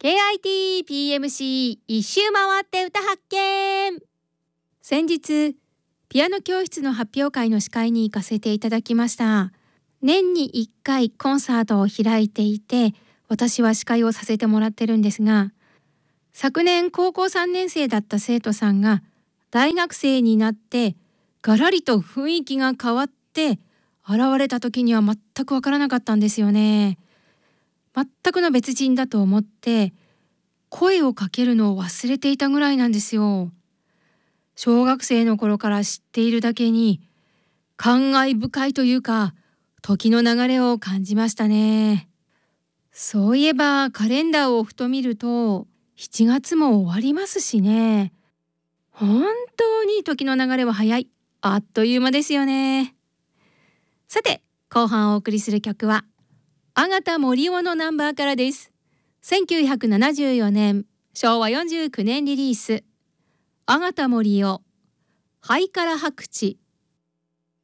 KITPMC 一周回って歌発見。先日ピアノ教室の発表会の司会に行かせていただきました。年に1回コンサートを開いていて、私は司会をさせてもらってるんですが、昨年高校3年生だった生徒さんが大学生になってガラリと雰囲気が変わって現れた時には全くわからなかったんですよね。全くの別人だと思って声をかけるのを忘れていたぐらいなんですよ。小学生の頃から知っているだけに感慨深いというか、時の流れを感じましたね。そういえばカレンダーをふと見ると7月も終わりますしね。本当に時の流れは早い。あっという間ですよね。さて、後半お送りする曲は阿形森生のナンバーからです。1974年、昭和49年リリース。阿形森生、灰から白地。